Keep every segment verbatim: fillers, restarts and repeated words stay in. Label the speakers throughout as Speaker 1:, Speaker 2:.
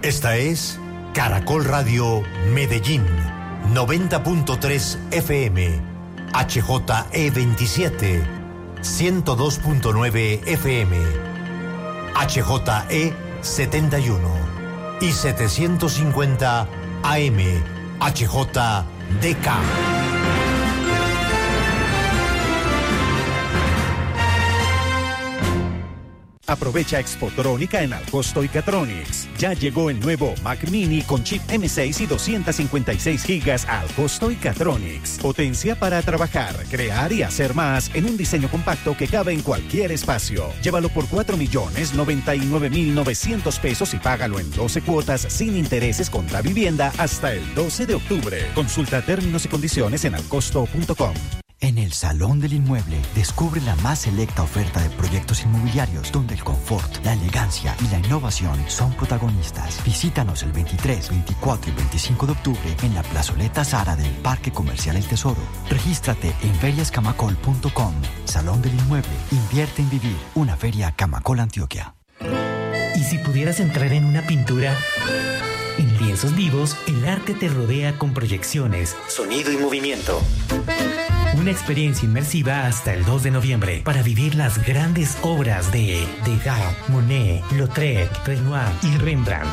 Speaker 1: Esta es Caracol Radio Medellín, noventa punto tres F M, H J E veintisiete, ciento dos punto nueve F M, H J E setenta y uno y setecientos cincuenta A M, H J D K.
Speaker 2: Aprovecha Expotrónica en Alcosto y Catronics. Ya llegó el nuevo Mac Mini con chip M seis y doscientos cincuenta y seis gigas a Alcosto y Catronics. Potencia para trabajar, crear y hacer más en un diseño compacto que cabe en cualquier espacio. Llévalo por cuatro millones noventa y nueve mil novecientos pesos y págalo en doce cuotas sin intereses contra vivienda hasta el doce de octubre. Consulta términos y condiciones en alcosto punto com.
Speaker 3: En el Salón del Inmueble, descubre la más selecta oferta de proyectos inmobiliarios donde el confort, la elegancia y la innovación son protagonistas. Visítanos el veintitrés, veinticuatro y veinticinco de octubre en la plazoleta Zara del Parque Comercial El Tesoro. Regístrate en ferias camacol punto com. Salón del Inmueble, invierte en vivir. Una feria Camacol Antioquia.
Speaker 4: ¿Y si pudieras entrar en una pintura? En lienzos vivos, el arte te rodea con proyecciones, sonido y movimiento. Una experiencia inmersiva hasta el dos de noviembre para vivir las grandes obras de Degas, Monet, Lautrec, Renoir y Rembrandt.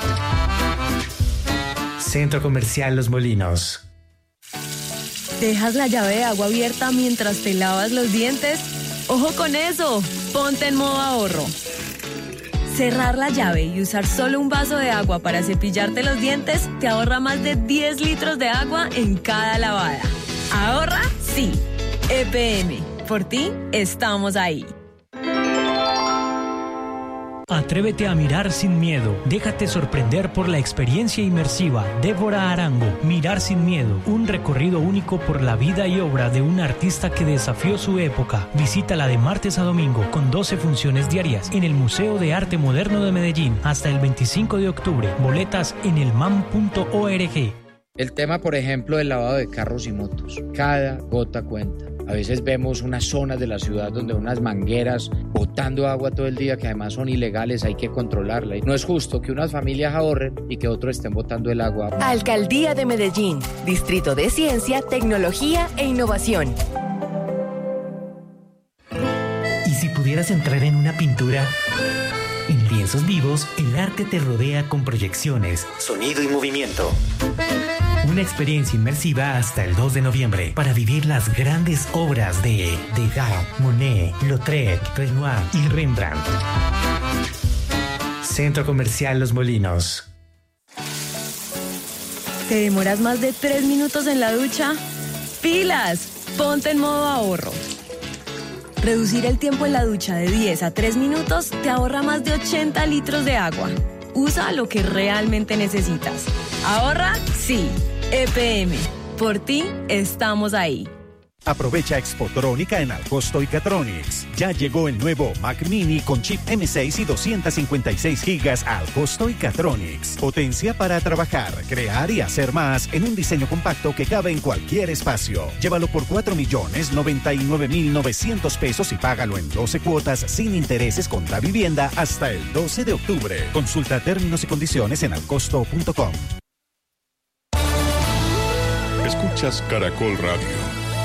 Speaker 4: Centro Comercial Los Molinos.
Speaker 5: ¿Dejas la llave de agua abierta mientras te lavas los dientes? ¡Ojo con eso! Ponte en modo ahorro. Cerrar la llave y usar solo un vaso de agua para cepillarte los dientes te ahorra más de diez litros de agua en cada lavada. ¿Ahorra? Sí. E P M. Por ti, estamos ahí.
Speaker 6: Atrévete a mirar sin miedo. Déjate sorprender por la experiencia inmersiva. Débora Arango, Mirar sin miedo. Un recorrido único por la vida y obra de un artista que desafió su época. Visítala de martes a domingo con doce funciones diarias en el Museo de Arte Moderno de Medellín hasta el veinticinco de octubre. Boletas en el m a m punto org.
Speaker 7: El tema, por ejemplo, del lavado de carros y motos. Cada gota cuenta. A veces vemos unas zonas de la ciudad donde unas mangueras botando agua todo el día que además son ilegales, hay que controlarla. Y no es justo que unas familias ahorren y que otros estén botando el agua.
Speaker 8: Alcaldía de Medellín, Distrito de Ciencia, Tecnología e Innovación.
Speaker 4: ¿Y si pudieras entrar en una pintura? En lienzos vivos, el arte te rodea con proyecciones, sonido y movimiento. Una experiencia inmersiva hasta el dos de noviembre para vivir las grandes obras de Degas, Monet, Lautrec, Renoir y Rembrandt. Centro Comercial Los Molinos.
Speaker 5: ¿Te demoras más de tres minutos en la ducha? ¡Pilas! Ponte en modo ahorro. Reducir el tiempo en la ducha de diez a tres minutos te ahorra más de ochenta litros de agua. Usa lo que realmente necesitas. ¿Ahorra? Sí. E P M. Por ti, estamos ahí.
Speaker 2: Aprovecha Expotrónica en Alcosto y Catronics. Ya llegó el nuevo Mac Mini con chip M seis y doscientos cincuenta y seis gigas a Alcosto y Catronics. Potencia para trabajar, crear y hacer más en un diseño compacto que cabe en cualquier espacio. Llévalo por cuatro millones noventa y nueve mil novecientos pesos y págalo en doce cuotas sin intereses contra vivienda hasta el doce de octubre. Consulta términos y condiciones en alcosto punto com.
Speaker 9: Escuchas Caracol Radio.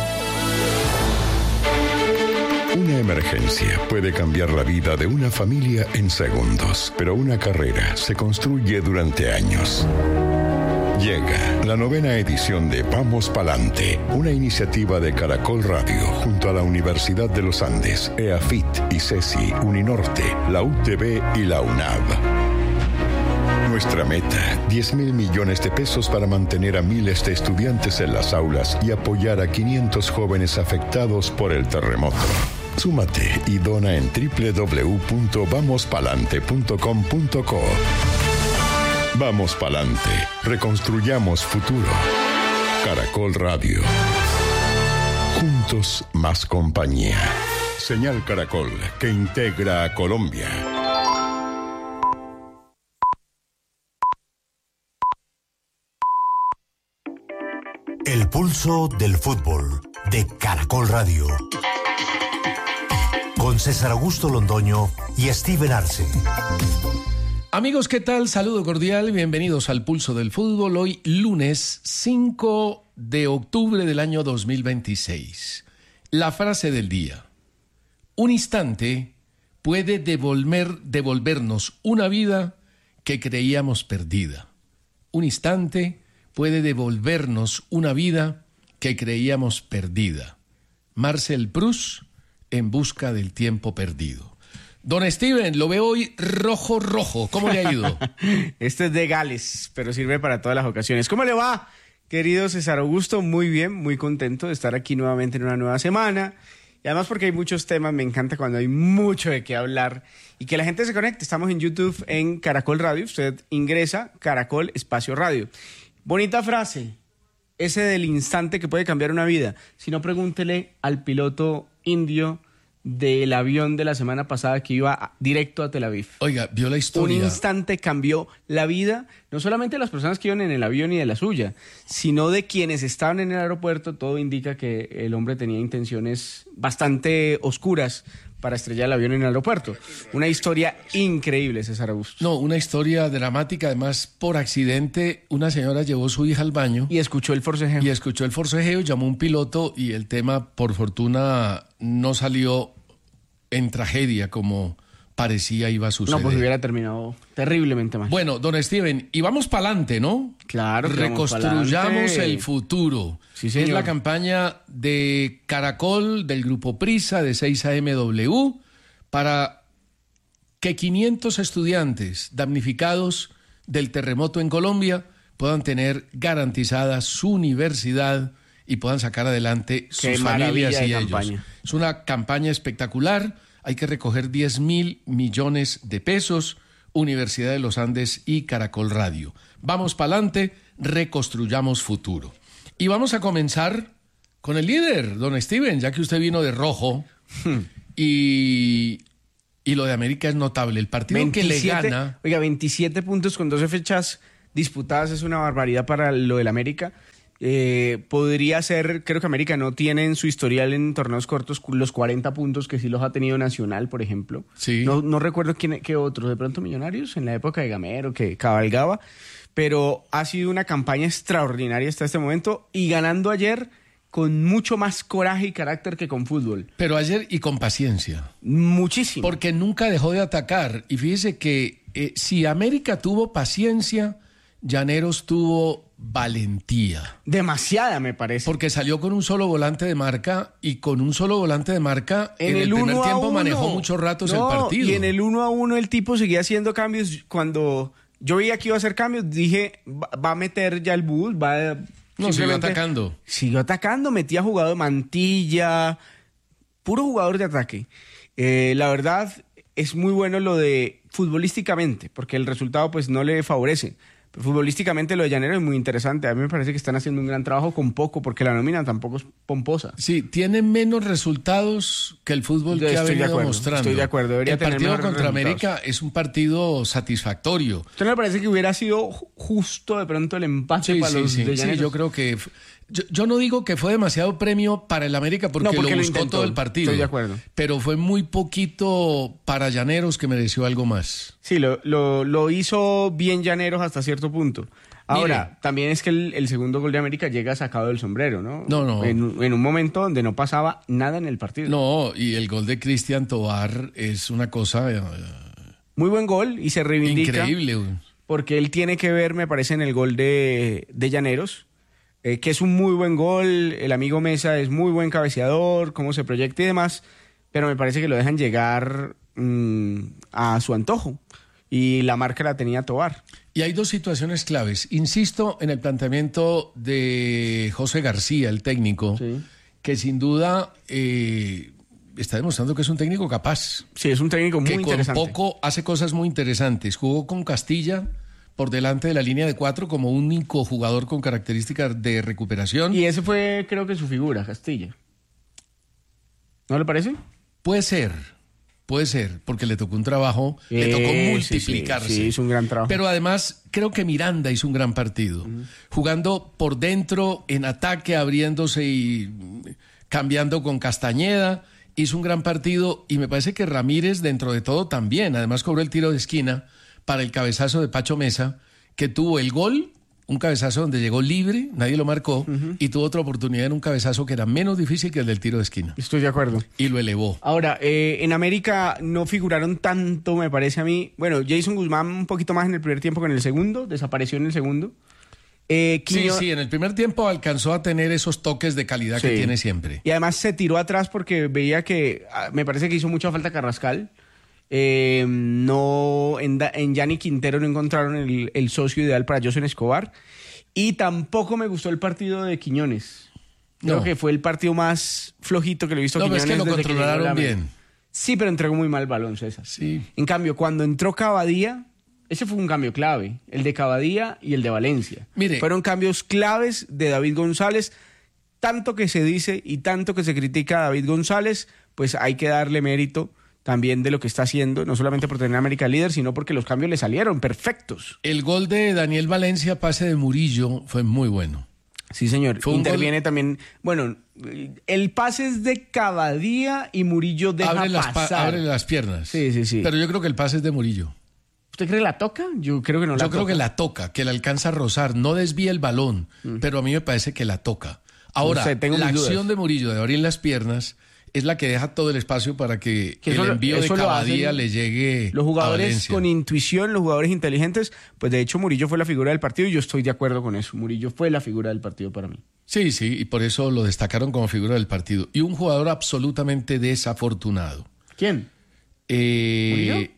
Speaker 9: Una emergencia puede cambiar la vida de una familia en segundos, pero una carrera se construye durante años. Llega la novena edición de Vamos Palante, una iniciativa de Caracol Radio junto a la Universidad de los Andes, EAFIT, ICESI, Uninorte, la U T B y la UNAV. Nuestra meta, diez mil millones de pesos para mantener a miles de estudiantes en las aulas y apoyar a quinientos jóvenes afectados por el terremoto. Súmate y dona en doble u doble u doble u punto vamos palante punto com punto co. Vamos Palante, reconstruyamos futuro. Caracol Radio. Juntos más compañía. Señal Caracol, que integra a Colombia.
Speaker 1: El pulso del fútbol de Caracol Radio. Con César Augusto Londoño y Steven Arce.
Speaker 10: Amigos, ¿qué tal? Saludo cordial, bienvenidos al Pulso del Fútbol. Hoy lunes cinco de octubre del año dos mil veintiséis. La frase del día: un instante puede devolver, devolvernos una vida que creíamos perdida. Un instante puede devolvernos una vida que creíamos perdida. Marcel Proust, En busca del tiempo perdido. Don Steven, lo veo hoy rojo, rojo. ¿Cómo le ha ido?
Speaker 11: Este es de Gales, pero sirve para todas las ocasiones. ¿Cómo le va, querido César Augusto? Muy bien, muy contento de estar aquí nuevamente en una nueva semana. Y además porque hay muchos temas, me encanta cuando hay mucho de qué hablar. Y que la gente se conecte. Estamos en YouTube, en Caracol Radio. Usted ingresa, Caracol Espacio Radio. Bonita frase, ese del instante que puede cambiar una vida. Si no, pregúntele al piloto indio del avión de la semana pasada que iba a, directo a Tel Aviv.
Speaker 10: Oiga, vio la historia.
Speaker 11: Un instante cambió la vida, no solamente de las personas que iban en el avión y de la suya, sino de quienes estaban en el aeropuerto. Todo indica que el hombre tenía intenciones bastante oscuras para estrellar el avión en el aeropuerto. Una historia increíble, César Augusto.
Speaker 10: No, una historia dramática. Además, por accidente, una señora llevó a su hija al baño.
Speaker 11: Y escuchó el forcejeo.
Speaker 10: Y escuchó el forcejeo, llamó a un piloto y el tema, por fortuna, no salió en tragedia como parecía iba a suceder.
Speaker 11: No, pues hubiera terminado terriblemente mal.
Speaker 10: Bueno, don Steven, y vamos para adelante, ¿no?
Speaker 11: Claro.
Speaker 10: Reconstruyamos el futuro.
Speaker 11: Sí, señor.
Speaker 10: Es la campaña de Caracol, del Grupo Prisa, de seis A M W, para que quinientos estudiantes damnificados del terremoto en Colombia puedan tener garantizada su universidad y puedan sacar adelante sus
Speaker 11: Qué
Speaker 10: familias y
Speaker 11: de
Speaker 10: ellos.
Speaker 11: Campaña.
Speaker 10: Es una campaña espectacular. Hay que recoger diez mil millones de pesos. Universidad de los Andes y Caracol Radio. Vamos para adelante, reconstruyamos futuro. Y vamos a comenzar con el líder, don Steven, ya que usted vino de rojo. y, y lo de América es notable. El partido
Speaker 11: veintisiete,
Speaker 10: que le gana...
Speaker 11: Oiga, veintisiete puntos con doce fechas disputadas es una barbaridad para lo del América. Eh, podría ser, creo que América no tiene en su historial en torneos cortos los cuarenta puntos que sí los ha tenido Nacional, por ejemplo.
Speaker 10: Sí.
Speaker 11: No, no recuerdo quién, qué otros, de pronto Millonarios en la época de Gamero que cabalgaba, pero ha sido una campaña extraordinaria hasta este momento y ganando ayer con mucho más coraje y carácter que con fútbol.
Speaker 10: Pero ayer y con paciencia.
Speaker 11: Muchísimo.
Speaker 10: Porque nunca dejó de atacar. Y fíjese que eh, si América tuvo paciencia, Llaneros tuvo valentía.
Speaker 11: Demasiada, me parece.
Speaker 10: Porque salió con un solo volante de marca y con un solo volante de marca en, en el, el primer tiempo manejó muchos ratos no, el partido.
Speaker 11: Y en el uno a uno el tipo seguía haciendo cambios. Cuando yo veía que iba a hacer cambios, dije, va, va a meter ya el bus, va a...
Speaker 10: No, siguió atacando.
Speaker 11: Siguió atacando, metía jugador de Mantilla, puro jugador de ataque. Eh, la verdad, es muy bueno lo de futbolísticamente, porque el resultado pues no le favorece. Pero futbolísticamente lo de Llanero es muy interesante. A mí me parece que están haciendo un gran trabajo con poco, porque la nómina tampoco es pomposa.
Speaker 10: Sí, tiene menos resultados que el fútbol yo que ha venido
Speaker 11: acuerdo,
Speaker 10: mostrando.
Speaker 11: Estoy de acuerdo. Debería
Speaker 10: el partido
Speaker 11: tener
Speaker 10: contra
Speaker 11: resultados.
Speaker 10: América es un partido satisfactorio.
Speaker 11: ¿Usted no le parece que hubiera sido justo de pronto el empate
Speaker 10: sí,
Speaker 11: para
Speaker 10: sí,
Speaker 11: los
Speaker 10: sí,
Speaker 11: de Llaneros?
Speaker 10: Sí, yo creo que... Yo, yo no digo que fue demasiado premio para el América porque, no, porque lo buscó lo todo el partido.
Speaker 11: Estoy de acuerdo.
Speaker 10: Pero fue muy poquito para Llaneros que mereció algo más.
Speaker 11: Sí, lo, lo, lo hizo bien Llaneros hasta cierto punto. Ahora,
Speaker 10: Mire,
Speaker 11: también es que el, el segundo gol de América llega sacado del sombrero, ¿no?
Speaker 10: No, no.
Speaker 11: En, en un momento donde no pasaba nada en el partido.
Speaker 10: No, y el gol de Cristian Tobar es una cosa... Uh,
Speaker 11: muy buen gol y se reivindica.
Speaker 10: Increíble.
Speaker 11: Porque él tiene que ver, me parece, en el gol de, de Llaneros, eh, que es un muy buen gol. El amigo Mesa es muy buen cabeceador, cómo se proyecta y demás, pero me parece que lo dejan llegar mmm, a su antojo. Y la marca la tenía Tobar.
Speaker 10: Y hay dos situaciones claves. Insisto en el planteamiento de José García, el técnico,
Speaker 11: sí.
Speaker 10: que sin duda eh, está demostrando que es un técnico capaz.
Speaker 11: Sí, es un técnico muy
Speaker 10: que
Speaker 11: interesante.
Speaker 10: Que con poco hace cosas muy interesantes. Jugó con Castilla por delante de la línea de cuatro como único jugador con características de recuperación.
Speaker 11: Y ese fue, creo que, su figura, Castilla. ¿No le parece?
Speaker 10: Puede ser. Puede ser, porque le tocó un trabajo, eh, le tocó multiplicarse.
Speaker 11: Sí, sí, sí, hizo un gran trabajo.
Speaker 10: Pero además, creo que Miranda hizo un gran partido. Uh-huh. Jugando por dentro, en ataque, abriéndose y cambiando con Castañeda. Hizo un gran partido y me parece que Ramírez, dentro de todo, también. Además, cobró el tiro de esquina para el cabezazo de Pacho Mesa, que tuvo el gol, un cabezazo donde llegó libre, nadie lo marcó, uh-huh. y tuvo otra oportunidad en un cabezazo que era menos difícil que el del tiro de esquina.
Speaker 11: Estoy de acuerdo.
Speaker 10: Y lo elevó.
Speaker 11: Ahora, eh, en América no figuraron tanto, me parece a mí. Bueno, Jason Guzmán un poquito más en el primer tiempo que en el segundo, desapareció en el segundo. Eh, Quiño...
Speaker 10: Sí, sí, en el primer tiempo alcanzó a tener esos toques de calidad sí. que tiene siempre.
Speaker 11: Y además se tiró atrás porque veía que, me parece que hizo mucha falta Carrascal. Eh, no, en, en Yanni Quintero no encontraron el, el socio ideal para Josen Escobar. Y tampoco me gustó el partido de Quiñones. Creo no. que fue el partido más flojito que le he visto a
Speaker 10: no,
Speaker 11: Quiñones.
Speaker 10: No, es que lo controlaron
Speaker 11: que
Speaker 10: bien.
Speaker 11: Sí, pero entregó muy mal el balón, César.
Speaker 10: Sí.
Speaker 11: En cambio, cuando entró Cavadía, ese fue un cambio clave. El de Cavadía y el de Valencia.
Speaker 10: Mire.
Speaker 11: Fueron cambios claves de David González. Tanto que se dice y tanto que se critica a David González, pues hay que darle mérito también de lo que está haciendo, no solamente por tener a América líder, sino porque los cambios le salieron perfectos.
Speaker 10: El gol de Daniel Valencia, pase de Murillo, fue muy bueno.
Speaker 11: Sí, señor. Fue Interviene gol... también, bueno, el pase es de Cavadía y Murillo deja
Speaker 10: abre las
Speaker 11: pasar.
Speaker 10: Pa- abre las piernas.
Speaker 11: Sí, sí, sí.
Speaker 10: Pero yo creo que el pase es de Murillo.
Speaker 11: ¿Usted cree que la toca? Yo creo que no la
Speaker 10: yo
Speaker 11: toca.
Speaker 10: Yo creo que la toca, que la alcanza a rozar, no desvía el balón, mm. pero a mí me parece que la toca. Ahora, no sé, tengo la acción dudas. de Murillo de abrir las piernas es la que deja todo el espacio para que, que el eso, envío eso de Cavadía le llegue
Speaker 11: los jugadores
Speaker 10: a Valencia.
Speaker 11: Con intuición, los jugadores inteligentes, pues de hecho Murillo fue la figura del partido y yo estoy de acuerdo con eso. Murillo fue la figura del partido para mí.
Speaker 10: Sí, sí, y por eso lo destacaron como figura del partido. Y un jugador absolutamente desafortunado.
Speaker 11: ¿Quién?
Speaker 10: Eh,
Speaker 11: ¿Murillo?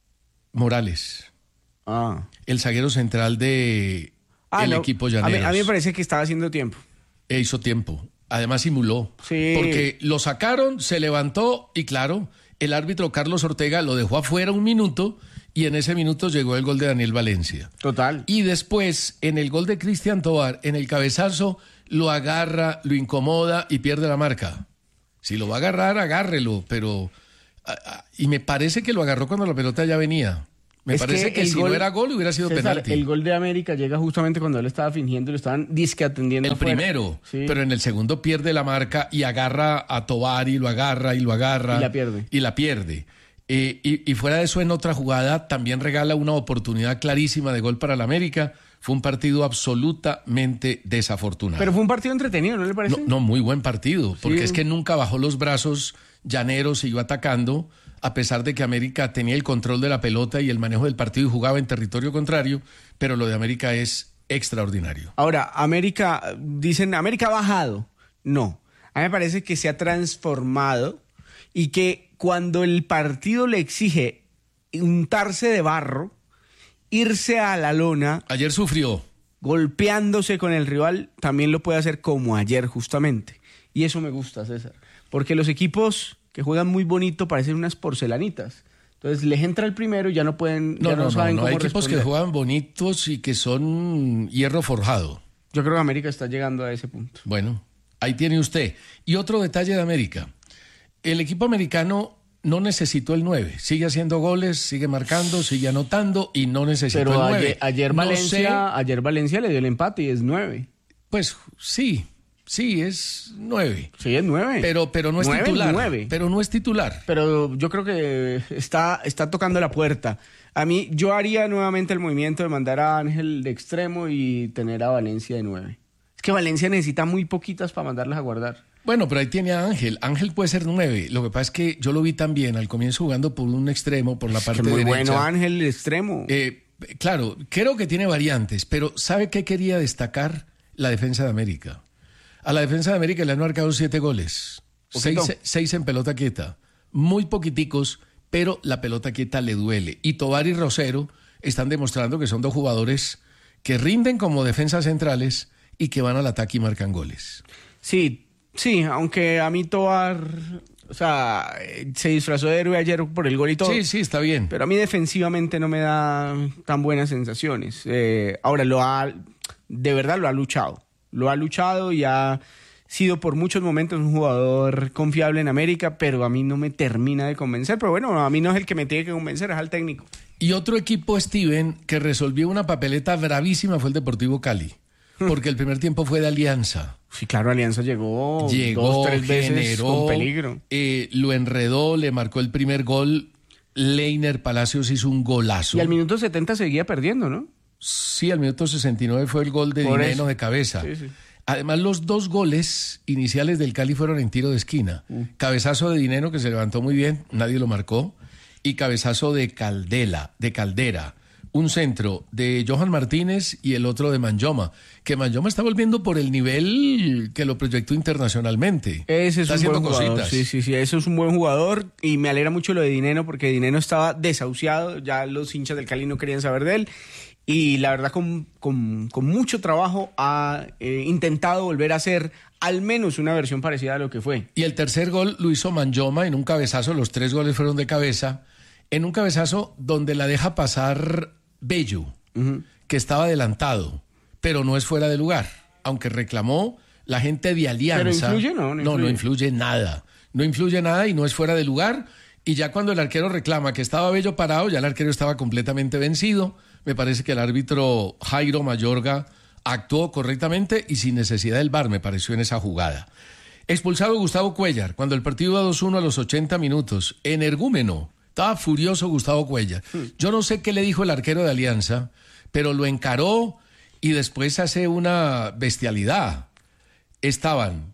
Speaker 10: Morales.
Speaker 11: Ah.
Speaker 10: El zaguero central de
Speaker 11: ah,
Speaker 10: el
Speaker 11: no.
Speaker 10: equipo Llaneros.
Speaker 11: A mí, a mí me parece que estaba haciendo tiempo.
Speaker 10: E hizo tiempo. Además simuló.
Speaker 11: Sí.
Speaker 10: Porque lo sacaron, se levantó y claro, el árbitro Carlos Ortega lo dejó afuera un minuto y en ese minuto llegó el gol de Daniel Valencia.
Speaker 11: Total.
Speaker 10: Y después, en el gol de Cristian Tobar, en el cabezazo, lo agarra, lo incomoda y pierde la marca. Si lo va a agarrar, agárrelo, pero... Y me parece que lo agarró cuando la pelota ya venía. Me es parece que, que si gol, no era gol hubiera sido
Speaker 11: César,
Speaker 10: penalti.
Speaker 11: El gol de América llega justamente cuando él estaba fingiendo y lo estaban disque atendiendo.
Speaker 10: El
Speaker 11: afuera.
Speaker 10: primero,
Speaker 11: sí.
Speaker 10: Pero en el segundo pierde la marca y agarra a Tobar y lo agarra y lo agarra.
Speaker 11: Y la pierde.
Speaker 10: Y la pierde. Eh, y, y fuera de eso, en otra jugada también regala una oportunidad clarísima de gol para la América. Fue un partido absolutamente desafortunado.
Speaker 11: Pero fue un partido entretenido, ¿no le parece?
Speaker 10: No, no muy buen partido, porque
Speaker 11: sí.
Speaker 10: es que nunca bajó los brazos. Llaneros siguió atacando, a pesar de que América tenía el control de la pelota y el manejo del partido y jugaba en territorio contrario, pero lo de América es extraordinario.
Speaker 11: Ahora, América, dicen, América ha bajado. No, a mí me parece que se ha transformado y que cuando el partido le exige untarse de barro, irse a la lona...
Speaker 10: Ayer sufrió.
Speaker 11: Golpeándose con el rival, también lo puede hacer como ayer justamente. Y eso me gusta, César. Porque los equipos que juegan muy bonito parecen unas porcelanitas. Entonces les entra el primero y ya no pueden,
Speaker 10: no,
Speaker 11: ya no,
Speaker 10: no
Speaker 11: saben
Speaker 10: no, no.
Speaker 11: cómo
Speaker 10: Hay equipos
Speaker 11: responder.
Speaker 10: que juegan bonitos y que son hierro forjado.
Speaker 11: Yo creo que América está llegando a ese punto.
Speaker 10: Bueno, ahí tiene usted. Y otro detalle de América. El equipo americano no necesitó el nueve. Sigue haciendo goles, sigue marcando, sigue anotando y no necesitó
Speaker 11: Pero
Speaker 10: el nueve.
Speaker 11: Ayer, ayer,
Speaker 10: no
Speaker 11: Valencia,
Speaker 10: sé,
Speaker 11: ayer Valencia le dio el empate y es nueve.
Speaker 10: Pues sí. Sí, es nueve.
Speaker 11: Sí, es nueve.
Speaker 10: Pero, pero no es
Speaker 11: nueve,
Speaker 10: titular.
Speaker 11: Nueve.
Speaker 10: Pero no es titular.
Speaker 11: Pero yo creo que está, está tocando la puerta. A mí, yo haría nuevamente el movimiento de mandar a Ángel de extremo y tener a Valencia de nueve. Es que Valencia necesita muy poquitas para mandarlas a guardar.
Speaker 10: Bueno, pero ahí tiene a Ángel. Ángel puede ser nueve. Lo que pasa es que yo lo vi también al comienzo jugando por un extremo, por la parte
Speaker 11: muy
Speaker 10: derecha.
Speaker 11: Muy bueno Ángel de extremo.
Speaker 10: Eh, claro, creo que tiene variantes, pero ¿sabe qué quería destacar? La defensa de América. A la defensa de América le han marcado siete goles. Seis, seis en pelota quieta. Muy poquiticos, pero la pelota quieta le duele. Y Tobar y Rosero están demostrando que son dos jugadores que rinden como defensas centrales y que van al ataque y marcan goles.
Speaker 11: Sí, sí, aunque a mí Tobar, o sea, se disfrazó de héroe ayer por el gol y todo.
Speaker 10: Sí, sí, está bien.
Speaker 11: Pero a mí defensivamente no me da tan buenas sensaciones. Eh, ahora, lo ha, de verdad lo ha luchado. Lo ha luchado y ha sido por muchos momentos un jugador confiable en América, pero a mí no me termina de convencer. Pero bueno, a mí no es el que me tiene que convencer, es al técnico.
Speaker 10: Y otro equipo, Steven, que resolvió una papeleta bravísima fue el Deportivo Cali. Porque el primer tiempo fue de Alianza.
Speaker 11: Sí, claro, Alianza llegó,
Speaker 10: llegó
Speaker 11: dos, tres veces
Speaker 10: generó,
Speaker 11: con peligro.
Speaker 10: Eh, lo enredó, le marcó el primer gol. Leiner Palacios hizo un golazo.
Speaker 11: Y al minuto setenta seguía perdiendo, ¿no?
Speaker 10: Sí, al minuto sesenta y nueve fue el gol de
Speaker 11: Por
Speaker 10: Dineno
Speaker 11: eso.
Speaker 10: de cabeza.
Speaker 11: Sí, sí.
Speaker 10: Además, los dos goles iniciales del Cali fueron en tiro de esquina. Mm. Cabezazo de Dineno, que se levantó muy bien, nadie lo marcó. Y cabezazo de Caldela, de Caldera. Un centro de Johan Martínez y el otro de Manjoma. Que Manjoma está volviendo por el nivel que lo proyectó internacionalmente.
Speaker 11: Ese es
Speaker 10: está
Speaker 11: un buen
Speaker 10: haciendo
Speaker 11: jugador.
Speaker 10: cositas.
Speaker 11: Sí, sí, sí. Ese es un buen jugador. Y me alegra mucho lo de Dineno, porque Dineno estaba desahuciado. Ya los hinchas del Cali no querían saber de él. Y la verdad, con, con, con mucho trabajo ha eh, intentado volver a hacer al menos una versión parecida a lo que fue.
Speaker 10: Y el tercer gol lo hizo Manjoma en un cabezazo. Los tres goles fueron de cabeza. En un cabezazo donde la deja pasar Bello, uh-huh. que estaba adelantado, pero no es fuera de lugar. Aunque reclamó la gente de Alianza.
Speaker 11: ¿Pero influye? No, no influye.
Speaker 10: No, no influye nada. No influye nada y no es fuera de lugar. Y ya cuando el arquero reclama que estaba Bello parado, ya el arquero estaba completamente vencido. Me parece que el árbitro Jairo Mayorga actuó correctamente y sin necesidad del V A R, me pareció, en esa jugada. Expulsado Gustavo Cuéllar, cuando el partido iba dos uno a los ochenta minutos. Energúmeno. Estaba furioso Gustavo Cuéllar. Yo no sé qué le dijo el arquero de Alianza, pero lo encaró y después hace una bestialidad. Estaban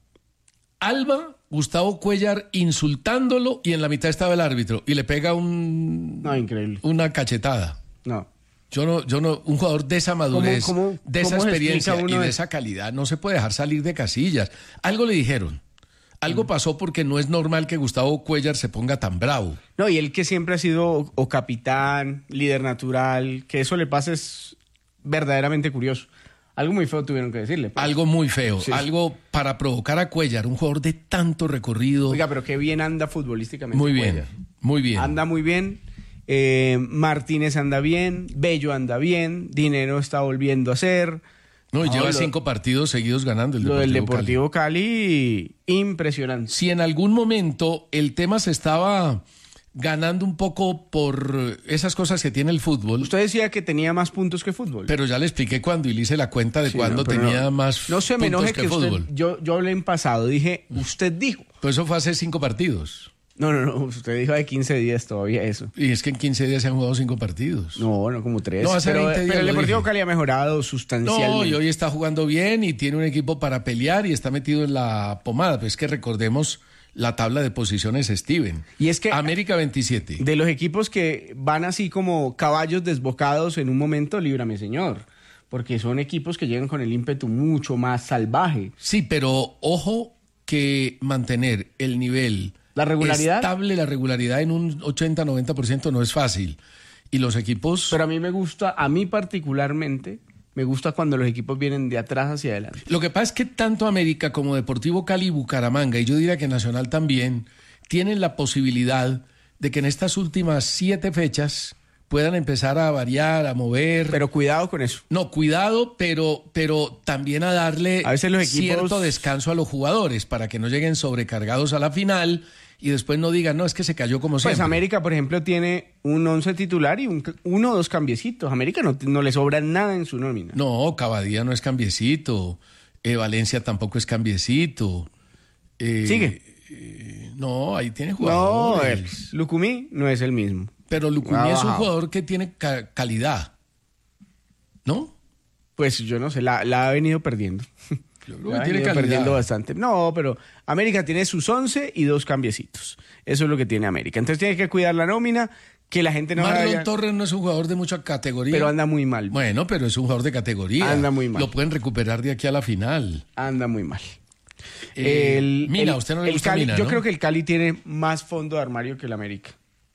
Speaker 10: Alba, Gustavo Cuéllar insultándolo y en la mitad estaba el árbitro y le pega un
Speaker 11: no, increíble.
Speaker 10: una cachetada.
Speaker 11: No.
Speaker 10: Yo no, yo no, un jugador de esa madurez,
Speaker 11: ¿Cómo, cómo,
Speaker 10: de esa
Speaker 11: cómo
Speaker 10: experiencia y de
Speaker 11: de...
Speaker 10: esa calidad, no se puede dejar salir de casillas. Algo le dijeron. Algo pasó porque no es normal que Gustavo Cuéllar se ponga tan bravo.
Speaker 11: No, y él que siempre ha sido o, o capitán, líder natural, que eso le pasa es verdaderamente curioso. Algo muy feo tuvieron que decirle. Pues.
Speaker 10: Algo muy feo,
Speaker 11: sí.
Speaker 10: Algo para provocar a Cuéllar, un jugador de tanto recorrido.
Speaker 11: Oiga, pero qué bien anda futbolísticamente.
Speaker 10: Muy bien,
Speaker 11: Cuéllar.
Speaker 10: muy bien.
Speaker 11: Anda muy bien. Eh, Martínez anda bien, Bello anda bien, Dinero está volviendo a ser...
Speaker 10: No, y
Speaker 11: no,
Speaker 10: lleva
Speaker 11: lo,
Speaker 10: cinco partidos seguidos ganando el
Speaker 11: lo
Speaker 10: Deportivo
Speaker 11: del Deportivo Cali. Cali, impresionante.
Speaker 10: Si en algún momento el tema se estaba ganando un poco por esas cosas que tiene el fútbol.
Speaker 11: Usted decía que tenía más puntos que fútbol.
Speaker 10: Pero ya le expliqué cuando y le hice la cuenta de
Speaker 11: sí,
Speaker 10: cuando
Speaker 11: no,
Speaker 10: tenía
Speaker 11: no,
Speaker 10: más
Speaker 11: no se me
Speaker 10: puntos
Speaker 11: enoje
Speaker 10: que,
Speaker 11: que usted,
Speaker 10: fútbol.
Speaker 11: Yo, yo hablé en pasado, dije, usted dijo.
Speaker 10: Pues eso fue hace cinco partidos.
Speaker 11: No, no, no, usted dijo de quince días todavía eso.
Speaker 10: Y es que en quince días se han jugado cinco partidos.
Speaker 11: No, no, como tres.
Speaker 10: No, hace
Speaker 11: pero,
Speaker 10: veinte días
Speaker 11: pero el Deportivo
Speaker 10: dije.
Speaker 11: Cali ha mejorado sustancialmente.
Speaker 10: No, y hoy está jugando bien y tiene un equipo para pelear y está metido en la pomada. Pues es que recordemos la tabla de posiciones, Steven.
Speaker 11: Y es que
Speaker 10: América veintisiete.
Speaker 11: De los equipos que van así como caballos desbocados en un momento, líbrame, señor. Porque son equipos que llegan con el ímpetu mucho más salvaje.
Speaker 10: Sí, pero ojo que mantener el nivel...
Speaker 11: ¿La regularidad?
Speaker 10: Estable, la regularidad en un ochenta noventa por ciento no es fácil. Y los equipos...
Speaker 11: Pero a mí me gusta, a mí particularmente, me gusta cuando los equipos vienen de atrás hacia adelante.
Speaker 10: Lo que pasa es que tanto América como Deportivo Cali y Bucaramanga, y yo diría que Nacional también, tienen la posibilidad de que en estas últimas siete fechas puedan empezar a variar, a mover.
Speaker 11: Pero cuidado con eso.
Speaker 10: No, cuidado, pero, pero también a darle
Speaker 11: a veces los equipos...
Speaker 10: cierto descanso a los jugadores para que no lleguen sobrecargados a la final y después no digan, no, es que se cayó como siempre.
Speaker 11: Pues América, por ejemplo, tiene un once titular y un, uno o dos cambiecitos. América no, no le sobra nada en su nómina.
Speaker 10: No, Cavadía no es cambiecito. Eh, Valencia tampoco es cambiecito. Eh,
Speaker 11: Sigue.
Speaker 10: Eh, no, ahí tiene jugadores.
Speaker 11: No, eh, Lucumí no es el mismo.
Speaker 10: Pero Lucumí es un jugador que tiene ca- calidad, ¿no?
Speaker 11: Pues yo no sé, la, la ha venido perdiendo.
Speaker 10: Yo creo que tiene calidad.
Speaker 11: Perdiendo bastante. No, pero América tiene sus once y dos cambiecitos. Eso es lo que tiene América. Entonces tiene que cuidar la nómina, que la gente no
Speaker 10: Marlon
Speaker 11: vaya...
Speaker 10: Torres no es un jugador de mucha categoría.
Speaker 11: Pero anda muy mal.
Speaker 10: Bueno, pero es un jugador de categoría.
Speaker 11: Anda muy mal.
Speaker 10: Lo pueden recuperar de aquí a la final.
Speaker 11: Anda muy mal.
Speaker 10: Eh,
Speaker 11: el,
Speaker 10: Mina,
Speaker 11: el,
Speaker 10: usted no le
Speaker 11: el
Speaker 10: gusta
Speaker 11: Cali,
Speaker 10: Mina,
Speaker 11: Yo
Speaker 10: ¿no?
Speaker 11: creo que el Cali tiene más fondo de armario que el América.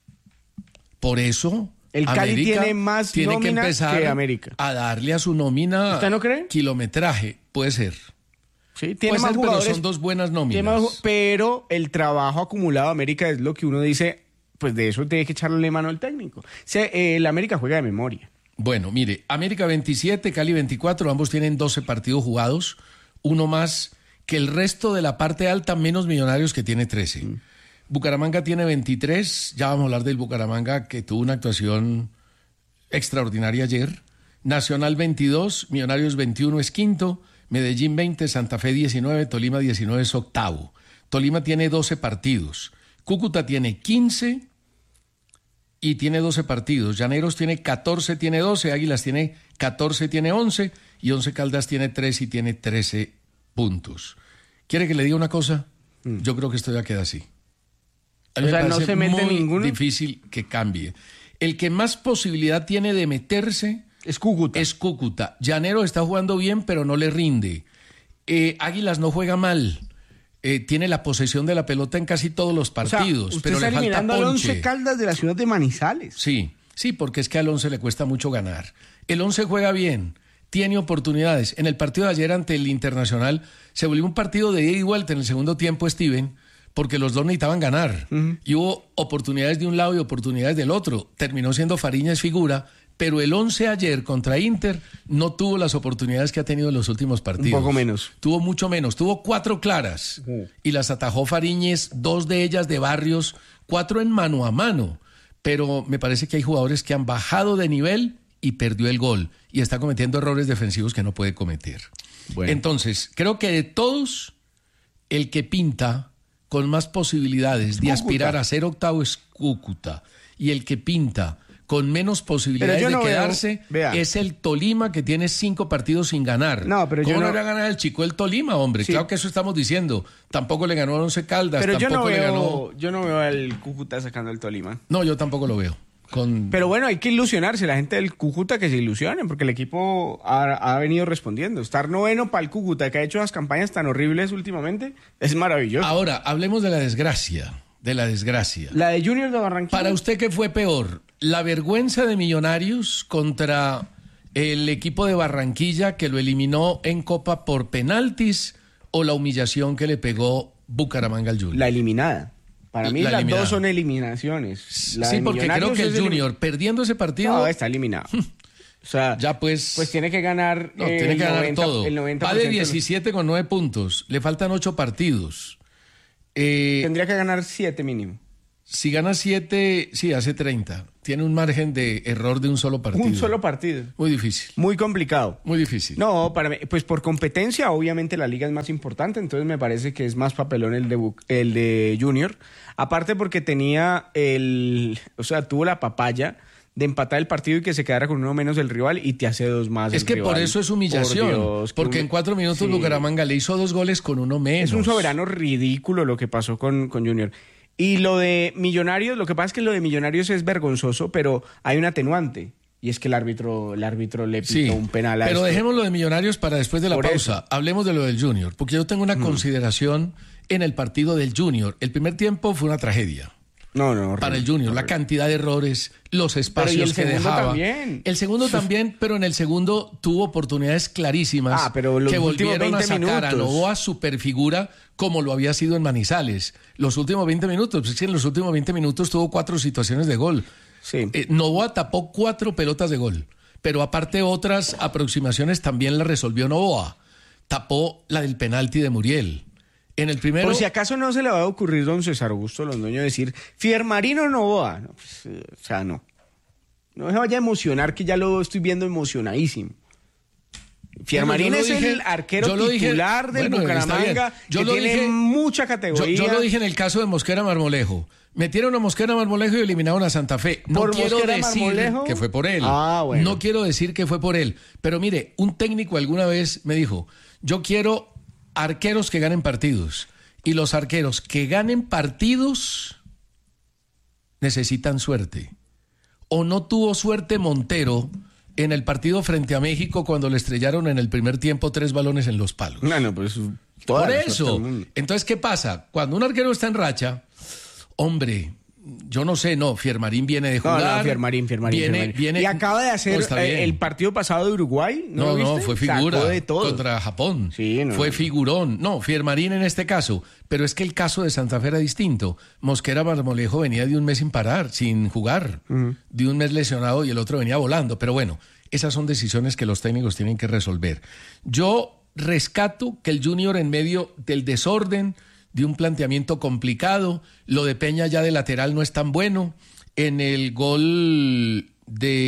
Speaker 10: Por eso...
Speaker 11: El Cali
Speaker 10: América
Speaker 11: tiene más
Speaker 10: tiene
Speaker 11: nómina
Speaker 10: que, empezar
Speaker 11: que América.
Speaker 10: A darle a su nómina...
Speaker 11: ¿Usted no cree?
Speaker 10: Kilometraje, puede ser.
Speaker 11: Sí, tiene
Speaker 10: puede
Speaker 11: más
Speaker 10: ser,
Speaker 11: jugadores,
Speaker 10: pero son dos buenas nóminas.
Speaker 11: más, pero el trabajo acumulado de América es lo que uno dice, pues de eso tiene que echarle mano al técnico. O sea, eh, el América juega de memoria.
Speaker 10: Bueno, mire, América veintisiete, Cali veinticuatro, ambos tienen doce partidos jugados, uno más que el resto de la parte alta, menos Millonarios, que tiene trece. Mm. Bucaramanga tiene veintitrés, ya vamos a hablar del Bucaramanga, que tuvo una actuación extraordinaria ayer. Nacional veintidós, Millonarios veintiuno es quinto, Medellín veinte, Santa Fe diecinueve, Tolima diecinueve es octavo. Tolima tiene doce partidos, Cúcuta tiene quince, y tiene doce partidos. Llaneros tiene catorce, tiene doce. Águilas tiene catorce, tiene once. Y Once Caldas tiene tres y tiene trece puntos. ¿Quiere que le diga una cosa? Mm. Yo creo que esto ya queda así. A mí
Speaker 11: o sea,
Speaker 10: me
Speaker 11: no se mete
Speaker 10: muy
Speaker 11: ninguno.
Speaker 10: Difícil que cambie. El que más posibilidad tiene de meterse
Speaker 11: es Cúcuta.
Speaker 10: Es Cúcuta. Llanero está jugando bien, pero no le rinde. Eh, Águilas no juega mal. Eh, tiene la posesión de la pelota en casi todos los partidos,
Speaker 11: o sea, usted
Speaker 10: pero
Speaker 11: está
Speaker 10: le falta
Speaker 11: eliminando al
Speaker 10: ponche.
Speaker 11: Once Caldas de la ciudad de Manizales.
Speaker 10: Sí, sí, porque es que al Once le cuesta mucho ganar. El Once juega bien, tiene oportunidades. En el partido de ayer ante el Internacional se volvió un partido de ida y vuelta en el segundo tiempo, Steven, porque los dos necesitaban ganar. Uh-huh. Y hubo oportunidades de un lado y oportunidades del otro. Terminó siendo Fariñas figura, pero el Once ayer contra Inter no tuvo las oportunidades que ha tenido en los últimos partidos.
Speaker 11: Un poco menos.
Speaker 10: Tuvo mucho menos. Tuvo cuatro claras uh-huh. y las atajó Fariñez, dos de ellas de Barrios, cuatro en mano a mano. Pero me parece que hay jugadores que han bajado de nivel y perdió el gol. Y está cometiendo errores defensivos que no puede cometer. Bueno. Entonces, creo que de todos, el que pinta con más posibilidades de Cúcuta. Aspirar a ser octavo es Cúcuta. Y el que pinta con menos posibilidades de no quedarse veo, es el Tolima, que tiene cinco partidos sin ganar.
Speaker 11: No, pero
Speaker 10: ¿Cómo
Speaker 11: yo
Speaker 10: no
Speaker 11: no
Speaker 10: le va a ganar el chico el Tolima, hombre? Sí. Claro que eso estamos diciendo. Tampoco le ganó a Once Caldas,
Speaker 11: pero
Speaker 10: tampoco
Speaker 11: yo no veo,
Speaker 10: le ganó...
Speaker 11: yo no veo al Cúcuta sacando el Tolima.
Speaker 10: No, yo tampoco lo veo. Con...
Speaker 11: Pero bueno, hay que ilusionarse, la gente del Cúcuta que se ilusionen, porque el equipo ha, ha venido respondiendo. Estar noveno para el Cúcuta, que ha hecho las campañas tan horribles últimamente, es maravilloso.
Speaker 10: Ahora, hablemos de la desgracia, de la desgracia.
Speaker 11: La de Junior de Barranquilla.
Speaker 10: Para usted, ¿qué fue peor? ¿La vergüenza de Millonarios contra el equipo de Barranquilla que lo eliminó en Copa por penaltis o la humillación que le pegó Bucaramanga al Junior?
Speaker 11: La eliminada. Para mí
Speaker 10: la
Speaker 11: las
Speaker 10: eliminada.
Speaker 11: dos son eliminaciones. La
Speaker 10: sí, porque creo que el Junior, elim... perdiendo ese partido...
Speaker 11: No, está eliminado. O sea,
Speaker 10: ya pues...
Speaker 11: Pues tiene que ganar...
Speaker 10: No, tiene que ganar
Speaker 11: noventa,
Speaker 10: todo.
Speaker 11: El noventa
Speaker 10: Va de diecisiete con nueve puntos. Le faltan ocho partidos.
Speaker 11: Eh, Tendría que ganar siete mínimo.
Speaker 10: Si gana siete, sí, hace treinta. Tiene un margen de error de un solo partido.
Speaker 11: Un solo partido.
Speaker 10: Muy difícil.
Speaker 11: Muy complicado.
Speaker 10: Muy difícil.
Speaker 11: No, para mí, pues por competencia, obviamente la liga es más importante, entonces me parece que es más papelón el de, el de Junior. Aparte porque tenía el... O sea, tuvo la papaya de empatar el partido y que se quedara con uno menos del rival y te hace dos más.
Speaker 10: Es
Speaker 11: el
Speaker 10: que
Speaker 11: rival.
Speaker 10: por eso es humillación.
Speaker 11: Por Dios,
Speaker 10: porque
Speaker 11: un...
Speaker 10: en cuatro minutos
Speaker 11: sí.
Speaker 10: Bucaramanga le hizo dos goles con uno menos.
Speaker 11: Es un soberano ridículo lo que pasó con, con Junior. Y lo de Millonarios, lo que pasa es que lo de Millonarios es vergonzoso, pero hay un atenuante. Y es que el árbitro, el árbitro le pitó sí, un penal a
Speaker 10: pero
Speaker 11: este.
Speaker 10: Dejemos lo de Millonarios para después de la
Speaker 11: por
Speaker 10: pausa.
Speaker 11: Eso.
Speaker 10: Hablemos de lo del Junior, porque yo tengo una mm. consideración en el partido del Junior. El primer tiempo fue una tragedia.
Speaker 11: No, no,
Speaker 10: para el Junior, la cantidad de errores, los espacios que dejaba.
Speaker 11: También.
Speaker 10: El segundo también, pero en el segundo tuvo oportunidades clarísimas
Speaker 11: ah, pero los
Speaker 10: que volvieron a sacar
Speaker 11: minutos.
Speaker 10: a Novoa superfigura como lo había sido en Manizales. Los últimos veinte minutos, pues es que en los últimos veinte minutos tuvo cuatro situaciones de gol.
Speaker 11: Sí.
Speaker 10: Eh, Novoa tapó cuatro pelotas de gol, pero aparte otras aproximaciones también las resolvió Novoa. Tapó la del penalti de Muriel. En el primero...
Speaker 11: Por si acaso no se le va a ocurrir don César Augusto Londoño decir Fiermarino Novoa. No, pues, eh, o sea, no. No se vaya a emocionar, que ya lo estoy viendo emocionadísimo. Fiermarín es dije, el arquero titular dije, del bueno, Bucaramanga, yo que lo tiene dije, mucha categoría.
Speaker 10: Yo, yo lo dije en el caso de Mosquera Marmolejo. Metieron a Mosquera Marmolejo y eliminaron a Santa Fe. No
Speaker 11: ¿Por
Speaker 10: quiero
Speaker 11: Mosquera
Speaker 10: decir
Speaker 11: Marmolejo?
Speaker 10: que fue por él.
Speaker 11: Ah, bueno.
Speaker 10: No quiero decir que fue por él. Pero mire, un técnico alguna vez me dijo, yo quiero arqueros que ganen partidos. Y los arqueros que ganen partidos necesitan suerte. O no tuvo suerte Montero en el partido frente a México cuando le estrellaron en el primer tiempo tres balones en los palos.
Speaker 11: No, no, pues
Speaker 10: toda por eso. Entonces, ¿qué pasa? Cuando un arquero está en racha, hombre, yo no sé, no, Fiermarín viene de jugar.
Speaker 11: No, no, Fiermarín, Fiermarín,
Speaker 10: viene,
Speaker 11: Fiermarín.
Speaker 10: Viene,
Speaker 11: y acaba de hacer
Speaker 10: no,
Speaker 11: eh, el partido pasado de Uruguay, ¿no?
Speaker 10: No,
Speaker 11: lo
Speaker 10: no, fue figura
Speaker 11: Sacó de todo.
Speaker 10: contra Japón.
Speaker 11: Sí, no,
Speaker 10: fue
Speaker 11: no.
Speaker 10: figurón. No, Fiermarín en este caso. Pero es que el caso de Santa Fe era distinto. Mosquera Marmolejo venía de un mes sin parar, sin jugar. Uh-huh. De un mes lesionado y el otro venía volando. Pero bueno, esas son decisiones que los técnicos tienen que resolver. Yo rescato que el Junior, en medio del desorden, de un planteamiento complicado, lo de Peña ya de lateral no es tan bueno. En el gol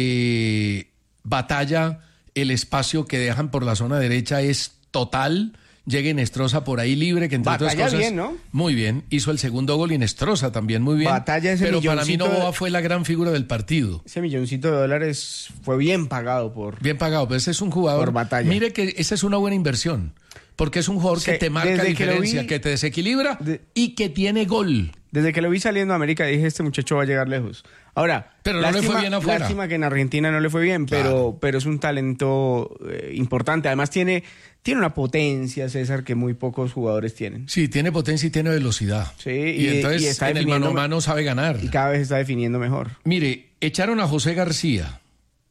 Speaker 10: de Batalla, el espacio que dejan por la zona derecha es total. Llegue Inestrosa por ahí libre, que entre
Speaker 11: Batalla
Speaker 10: otras cosas...
Speaker 11: bien, ¿no?
Speaker 10: Muy bien. Hizo el segundo gol Inestrosa también, muy bien.
Speaker 11: Batalla ese
Speaker 10: Pero para mí
Speaker 11: milloncito
Speaker 10: Novoa
Speaker 11: de-
Speaker 10: fue la gran figura del partido.
Speaker 11: Ese milloncito de dólares fue bien pagado por...
Speaker 10: Bien pagado, pero ese es un jugador...
Speaker 11: Por Batalla.
Speaker 10: Mire que esa es una buena inversión, porque es un jugador
Speaker 11: Se-
Speaker 10: que te marca
Speaker 11: desde que lo
Speaker 10: diferencia,
Speaker 11: vi-
Speaker 10: que, te desequilibra
Speaker 11: de-
Speaker 10: y que tiene gol.
Speaker 11: Desde que lo vi saliendo a América dije, este muchacho va a llegar lejos. Ahora,
Speaker 10: Pero no le fue bien afuera.
Speaker 11: Lástima que en Argentina no le fue bien,
Speaker 10: Claro.
Speaker 11: pero, pero es un talento eh, importante. Además tiene, tiene una potencia, César, que muy pocos jugadores tienen.
Speaker 10: Sí, tiene potencia y tiene velocidad.
Speaker 11: Sí,
Speaker 10: y,
Speaker 11: y-
Speaker 10: entonces
Speaker 11: y está
Speaker 10: en el
Speaker 11: definiendo-
Speaker 10: mano a mano sabe ganar.
Speaker 11: Y cada vez está definiendo mejor.
Speaker 10: Mire, echaron a José García.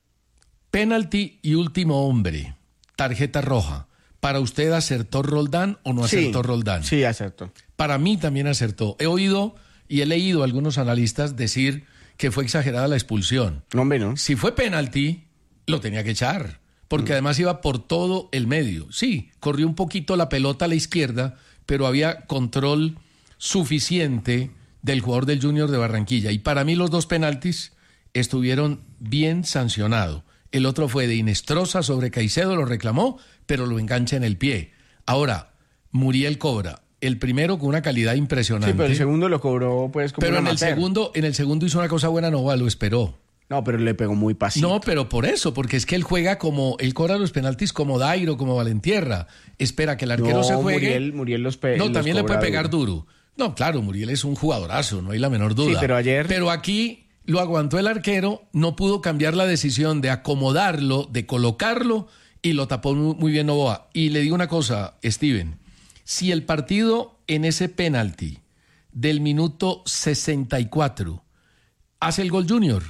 Speaker 10: Penalti y último hombre. Tarjeta roja. ¿Para usted acertó Roldán o no acertó
Speaker 11: sí,
Speaker 10: Roldán?
Speaker 11: Sí, acertó.
Speaker 10: Para mí también acertó. He oído y he leído a algunos analistas decir que fue exagerada la expulsión.
Speaker 11: No, hombre, no.
Speaker 10: Si fue penalti, lo tenía que echar, porque además iba por todo el medio. Sí, corrió un poquito la pelota a la izquierda, pero había control suficiente del jugador del Junior de Barranquilla. Y para mí los dos penaltis estuvieron bien sancionados. El otro fue de Inestrosa sobre Caicedo, lo reclamó, pero lo engancha en el pie. Ahora, Muriel cobra. El primero con una calidad impresionante.
Speaker 11: Sí, pero el segundo lo cobró pues como
Speaker 10: Pero
Speaker 11: un
Speaker 10: en el
Speaker 11: amateur.
Speaker 10: segundo, en el segundo hizo una cosa buena, Novoa, lo esperó.
Speaker 11: No, pero le pegó muy pasito.
Speaker 10: No, pero por eso, porque es que él juega como, él cobra los penaltis como Dairo, como Valentierra. Espera que el arquero
Speaker 11: No,
Speaker 10: se juegue.
Speaker 11: Muriel, Muriel los pe-
Speaker 10: no,
Speaker 11: los
Speaker 10: también le
Speaker 11: cobra
Speaker 10: puede pegar duro. No, claro, Muriel es un jugadorazo, no hay la menor duda.
Speaker 11: Sí, pero ayer-
Speaker 10: Pero aquí lo aguantó el arquero, no pudo cambiar la decisión de acomodarlo, de colocarlo, y lo tapó muy, muy bien Novoa. Y le digo una cosa, Steven, si el partido en ese penalti del minuto sesenta y cuatro hace el gol Junior,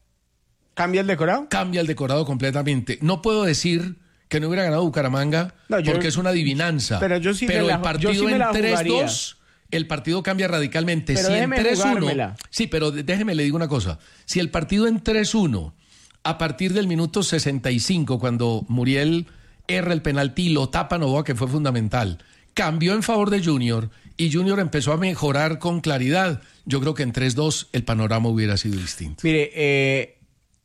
Speaker 11: ¿Cambia el decorado?
Speaker 10: cambia el decorado completamente. No puedo decir que no hubiera ganado Bucaramanga
Speaker 11: No, yo-
Speaker 10: porque es una adivinanza.
Speaker 11: pero yo sí me
Speaker 10: Pero
Speaker 11: la-
Speaker 10: el
Speaker 11: yo
Speaker 10: partido
Speaker 11: sí me la
Speaker 10: en tres
Speaker 11: jugaría.
Speaker 10: dos, el partido cambia radicalmente.
Speaker 11: Pero
Speaker 10: si en
Speaker 11: déjeme
Speaker 10: tres uno,
Speaker 11: jugármela.
Speaker 10: sí, pero déjeme le digo una cosa. Si el partido en tres uno, a partir del minuto sesenta y cinco, cuando Muriel erra el penalti y lo tapa Novoa, que fue fundamental, cambió en favor de Junior y Junior empezó a mejorar con claridad, yo creo que en tres dos el panorama hubiera sido distinto.
Speaker 11: Mire, eh,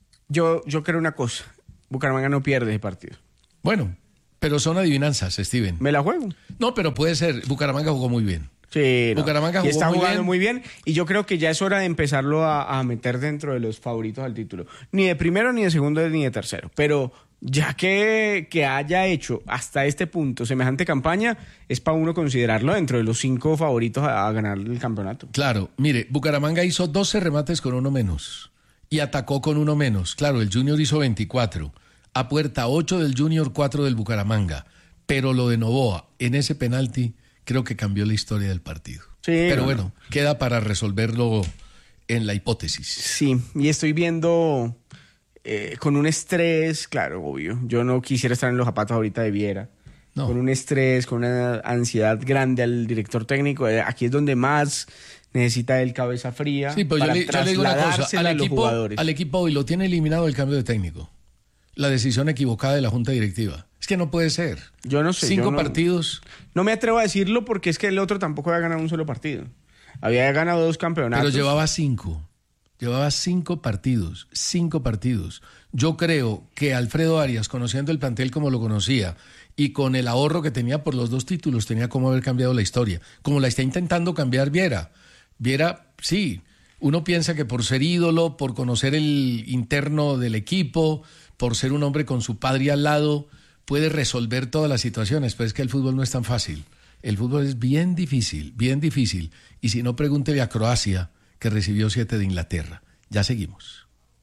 Speaker 11: yo, yo creo una cosa. Bucaramanga no pierde ese partido.
Speaker 10: Bueno, pero son adivinanzas, Steven.
Speaker 11: ¿Me la juego?
Speaker 10: No, pero puede ser. Bucaramanga jugó muy bien.
Speaker 11: Sí, no.
Speaker 10: Bucaramanga
Speaker 11: Y
Speaker 10: jugó
Speaker 11: está
Speaker 10: muy
Speaker 11: jugando
Speaker 10: bien.
Speaker 11: muy bien. Y yo creo que ya es hora de empezarlo a, a meter dentro de los favoritos al título. Ni de primero, ni de segundo, ni de tercero. Pero ya que, que haya hecho hasta este punto semejante campaña, es para uno considerarlo dentro de los cinco favoritos a, a ganar el campeonato.
Speaker 10: Claro, mire, Bucaramanga hizo doce remates con uno menos y atacó con uno menos. Claro, el Junior hizo veinticuatro. A puerta ocho del Junior, cuatro del Bucaramanga. Pero lo de Novoa en ese penalti creo que cambió la historia del partido.
Speaker 11: Sí,
Speaker 10: Pero
Speaker 11: no,
Speaker 10: bueno,
Speaker 11: no.
Speaker 10: queda para resolverlo en la hipótesis.
Speaker 11: Sí, y estoy viendo eh, con un estrés, claro, obvio. Yo no quisiera estar en los zapatos ahorita de Viera.
Speaker 10: No.
Speaker 11: Con un estrés, con una ansiedad grande al director técnico. Eh, Aquí es donde más necesita el cabeza fría.
Speaker 10: Sí, pero yo
Speaker 11: para
Speaker 10: le, yo le digo una cosa,
Speaker 11: trasladársela
Speaker 10: al
Speaker 11: a los
Speaker 10: equipo,
Speaker 11: jugadores.
Speaker 10: al equipo hoy lo tiene eliminado el cambio de técnico. La decisión equivocada de la Junta Directiva. Es que no puede ser.
Speaker 11: Yo no sé.
Speaker 10: Cinco
Speaker 11: yo no-
Speaker 10: partidos,
Speaker 11: No me atrevo a decirlo porque es que el otro tampoco había ganado un solo partido. Había ganado dos campeonatos.
Speaker 10: pero llevaba cinco. Llevaba cinco partidos, cinco partidos. Yo creo que Alfredo Arias, conociendo el plantel como lo conocía y con el ahorro que tenía por los dos títulos, tenía como haber cambiado la historia. Como la está intentando cambiar Viera. Viera, sí, uno piensa que por ser ídolo, por conocer el interno del equipo, por ser un hombre con su padre al lado, puede resolver todas las situaciones, pero es que el fútbol no es tan fácil. El fútbol es bien difícil, bien difícil. Y si no, pregúntele a Croacia, que recibió siete de Inglaterra. Ya seguimos.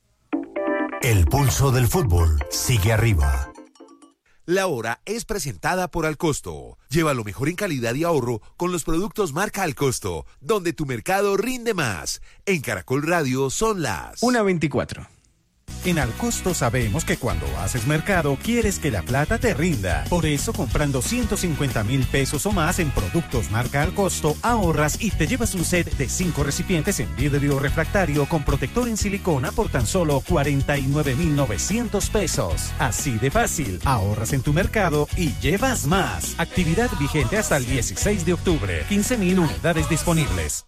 Speaker 1: El pulso del fútbol sigue arriba.
Speaker 12: La hora es presentada por Alcosto. Lleva lo mejor en calidad y ahorro con los productos marca Alcosto, donde tu mercado rinde más. En Caracol Radio son las
Speaker 11: una veinticuatro.
Speaker 2: En Alcosto sabemos que cuando haces mercado quieres que la plata te rinda. Por eso, comprando ciento cincuenta mil pesos o más en productos marca Alcosto, ahorras y te llevas un set de cinco recipientes en vidrio refractario con protector en silicona por tan solo cuarenta y nueve mil novecientos pesos. Así de fácil, ahorras en tu mercado y llevas más. Actividad vigente hasta el dieciséis de octubre. quince mil unidades disponibles.